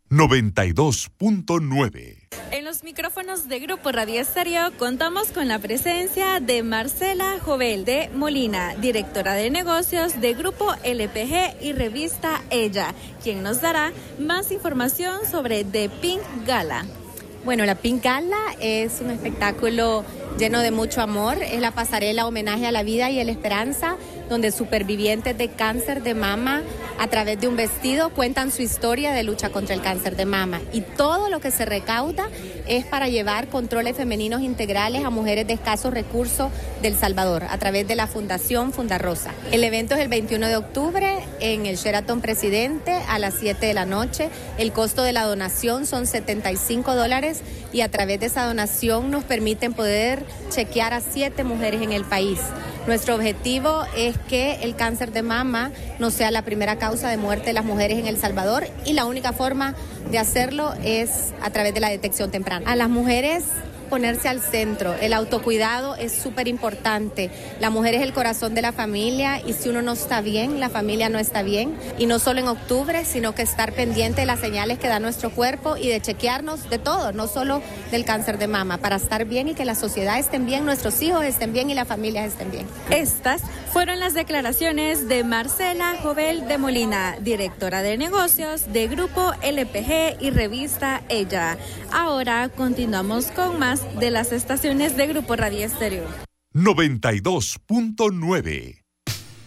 92.9. En los micrófonos de Grupo Radio Estéreo contamos con la presencia de Marcela Jovel de Molina, directora de negocios de Grupo LPG y revista Ella, quien nos dará más información sobre The Pink Gala. Bueno, la Pink Gala es un espectáculo lleno de mucho amor, es la pasarela homenaje a la vida y a la esperanza, donde supervivientes de cáncer de mama, a través de un vestido, cuentan su historia de lucha contra el cáncer de mama. Y todo lo que se recauda es para llevar controles femeninos integrales a mujeres de escasos recursos de El Salvador, a través de la Fundación Fundarosa. El evento es el 21 de octubre en el Sheraton Presidente a las 7 de la noche. El costo de la donación son $75 y a través de esa donación nos permiten poder chequear a 7 mujeres en el país. Nuestro objetivo es que el cáncer de mama no sea la primera causa de muerte de las mujeres en El Salvador, y la única forma de hacerlo es a través de la detección temprana. A las mujeres ponerse al centro, el autocuidado es súper importante. La mujer es el corazón de la familia y si uno no está bien, la familia no está bien. Y no solo en octubre, sino que estar pendiente de las señales que da nuestro cuerpo y de chequearnos de todo, no solo del cáncer de mama, para estar bien y que la sociedad esté bien, nuestros hijos estén bien y las familias estén bien. Estas fueron las declaraciones de Marcela Jovel de Molina, directora de negocios de Grupo LPG y revista Ella. Ahora continuamos con más de las estaciones de Grupo Radio Estéreo. 92.9.